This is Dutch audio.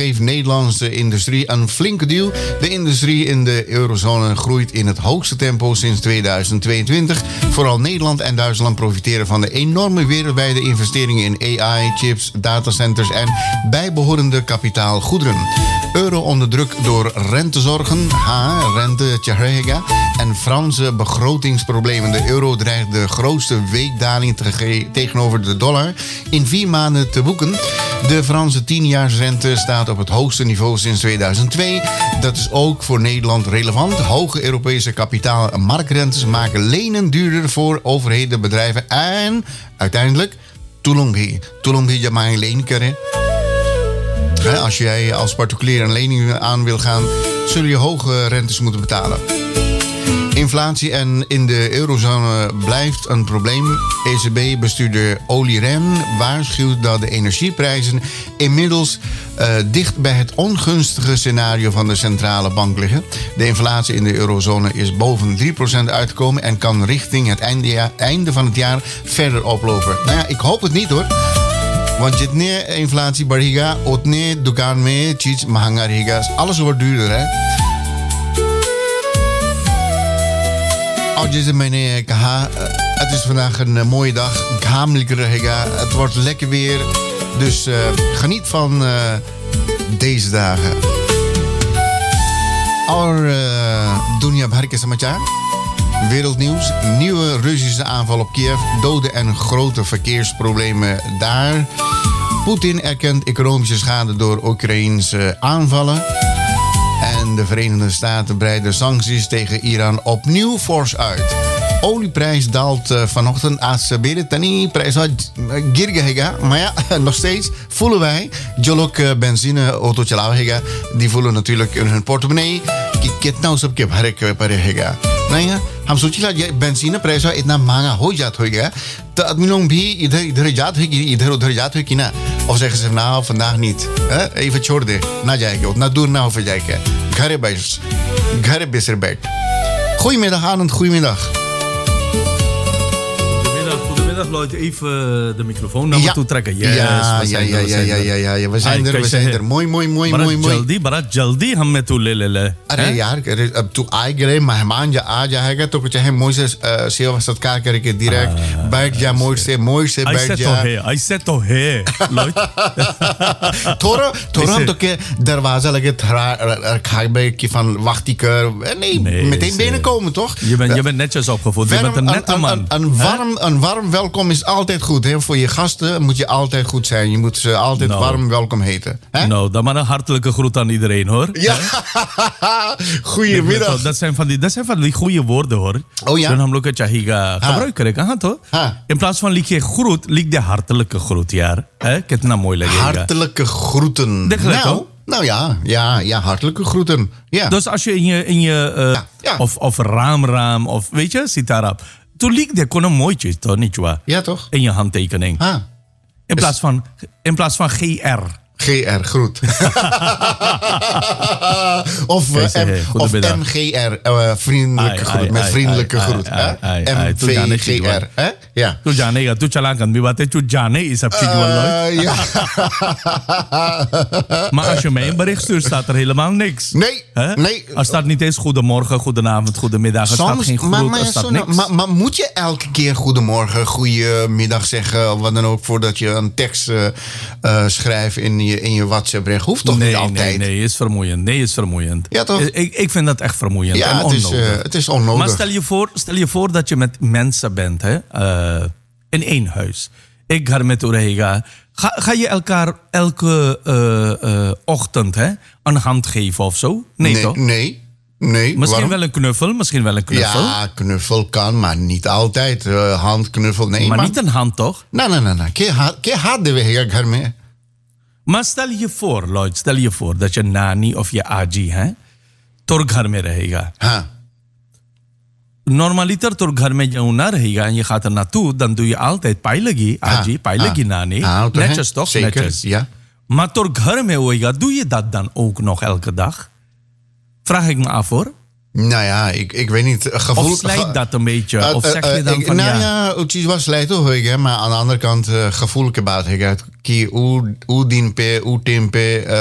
geeft Nederlandse industrie een flinke duw. De industrie in de eurozone groeit in het hoogste tempo sinds 2022. Vooral Nederland en Duitsland profiteren van de enorme wereldwijde investeringen in AI, chips, datacenters en bijbehorende kapitaalgoederen. Euro onder druk door rentezorgen, rente tjahega, en Franse begrotingsproblemen. De euro dreigt de grootste weekdaling tegenover de dollar in 4 maanden te boeken. De Franse 10-jaarsrente staat op het hoogste niveau sinds 2002. Dat is ook voor Nederland relevant. Hoge Europese kapitaalmarktrentes maken lenen duurder voor overheden, bedrijven en uiteindelijk Tulongbi jamai leen keren. Als jij als particulier een lening aan wil gaan, zul je hoge rentes moeten betalen. Inflatie en in de eurozone blijft een probleem. ECB-bestuurder Olli Rehn waarschuwt dat de energieprijzen inmiddels dicht bij het ongunstige scenario van de centrale bank liggen. De inflatie in de eurozone is boven 3% uitgekomen en kan richting het einde van het jaar verder oplopen. Nou ja, ik hoop het niet hoor. Want jitne inflatie बढ़ेगा, उतने दुकान में चीज महंगा रहेगा. Alles wordt duurder, hè? जैसे मैंने कहा, het is vandaag een mooie dag. घाम निकल रहेगा. Het wordt lekker weer. Dus geniet van deze dagen. और दुनिया भर के समाचार. Wereldnieuws. Nieuwe Russische aanval op Kiev. Doden en grote verkeersproblemen daar. Poetin erkent economische schade door Oekraïense aanvallen. En de Verenigde Staten breiden sancties tegen Iran opnieuw fors uit. Olieprijs daalt vanochtend als Beretani prijs girgehega. Maar ja, nog steeds voelen wij. Jolok benzine auto chalawehega. Die voelen natuurlijk in hun portemonnee. Kitna usab ke bhare parehega. नहीं है हम सोचिला benzene price इतना महंगा हो जात होगा तो आदमी लोग भी इधर जात होगी इधर उधर जात होगी ना और zeggen ze nou vandaag niet even छोड़ दे ना जाएगा उतना दूर ना हो जाएगा घरे बेसर बैठ goedemiddag Arend goedemiddag. Lloyd, even de microfoon naar me toe trekken. Yes, ja. We zijn er. Mooi. Barat jaldi हम में तू ले. अरे यार तू आए गए मेहमान आ जाएगा तो कुछ है मोई से सेवा सत्कार करके direct बैठ जा मोई से बैठ जा. ऐसे तो है Lloyd. थोड़ा हम तो के दरवाजा लगे रखा की van wacht ik nee meteen binnenkomen toch? Je bent netjes opgevoed. Je bent een nette man. Een warm welkom is altijd goed. Hè? Voor je gasten moet je altijd goed zijn. Je moet ze altijd warm welkom heten. Hè? Nou, dan maar een hartelijke groet aan iedereen, hoor. Ja, goedemiddag. Dat zijn van die goede woorden, hoor. Oh ja? Dan हम लोग चाहिए gebruiken kan toch? In plaats van liek je groet, liek de hartelijke groet, ja. Kitna mooi लगेगा. Hartelijke groeten. Nou ja, hartelijke groeten. Ja. Dus als je in je of raam of weet je, sitarap. Toen liep de kon een mooitje, toch niet waar? Ja, toch? In je handtekening. In plaats van GR. GR, groet. of MGR, vriendelijke groet. Met vriendelijke groet. MVGR. Ja. Tu जानेगा, tu चला कर भी बातें, tu जाने ये सब चीज बोल रहा है. Ja. Maar als je mij een bericht stuurt, staat er helemaal niks. Nee. Er staat niet eens goedemorgen, goedenavond, goedemiddag. Er staat geen groet, er staat niks. Maar moet je elke keer goedemorgen, goedemiddag zeggen, wat dan ook, voordat je een tekst schrijft in je WhatsApp-bericht? Hoeft toch niet altijd? Nee, is vermoeiend. Ja, toch? Ik vind dat echt vermoeiend en onnodig. Het is onnodig. Maar stel je voor dat je met mensen bent, hè, in één huis. Ik ga met Urega. Ga je elkaar elke ochtend een hand geven of zo? Nee, toch? Nee. Misschien wel een knuffel. Ja, knuffel kan, maar niet altijd. Handknuffel, nee. Maar niet een hand, toch? Nee. Ke haat de we घर में. Maar stel je voor, Lloyd, dat je nani of je aji तोर घर में रहेगा. Normaliter तोर घर में जो ना रहेगा en je gaat er naartoe, dan doe je altijd pailagi, aji, pailagi nani. Netjes toch? Zeker, netjes. ja. Maar तोर घर में होएगा, doe je dat dan ook nog elke dag? Vraag ik me af hoor. Nou ja, ik weet niet. Of slijt dat een beetje? Of zeg je dan van het was slijt toch, maar aan de andere kant gevoel about ki u din pe, u tim pe